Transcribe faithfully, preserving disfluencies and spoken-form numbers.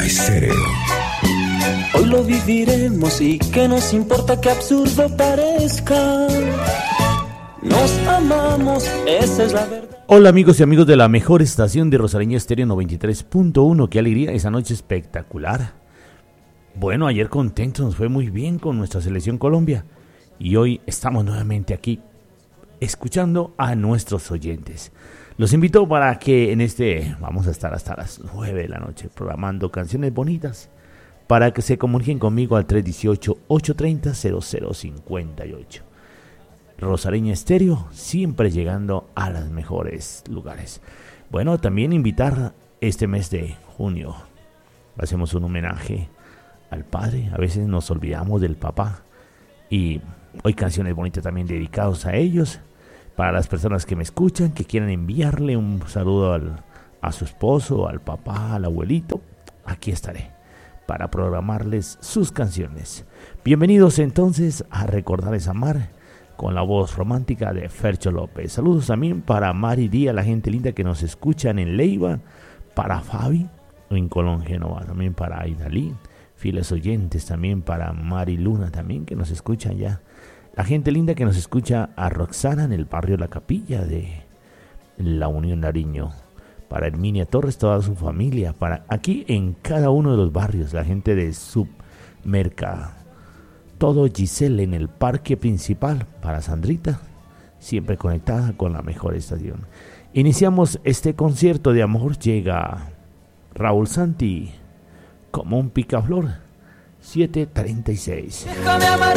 Estéreo. Hoy lo viviremos y que nos importa que absurdo parezca. Nos amamos, esa es la verdad. Hola amigos y amigos de la mejor estación de Rosareña Estéreo noventa y tres punto uno. Qué alegría, esa noche espectacular. Bueno, ayer contentos, nos fue muy bien con nuestra selección Colombia. Y hoy estamos nuevamente aquí escuchando a nuestros oyentes. Los invito para que en este, vamos a estar hasta las nueve de la noche programando canciones bonitas, para que se comuniquen conmigo al tres uno ocho, ocho tres cero, cero cero cinco ocho. Rosareña Estéreo, siempre llegando a los mejores lugares. Bueno, también invitar este mes de junio. Hacemos un homenaje al padre, a veces nos olvidamos del papá. Y hoy canciones bonitas también dedicadas a ellos. Para las personas que me escuchan, que quieran enviarle un saludo al, a su esposo, al papá, al abuelito, aquí estaré para programarles sus canciones. Bienvenidos entonces a Recordar es Amar, con la voz romántica de Fercho López. Saludos también para Mari Díaz, la gente linda que nos escuchan en Leiva, para Fabi en Colón, Génova, también para Aidalí, fieles oyentes, también para Mari Luna, también que nos escuchan ya. La gente linda que nos escucha a Roxana en el barrio La Capilla de La Unión Nariño. Para Herminia Torres, toda su familia. Para aquí en cada uno de los barrios, la gente de Submerca. Todo Giselle en el parque principal. Para Sandrita, siempre conectada con la mejor estación. Iniciamos este concierto de amor. Llega Raúl Santi como un picaflor. siete treinta y seis. Déjame amar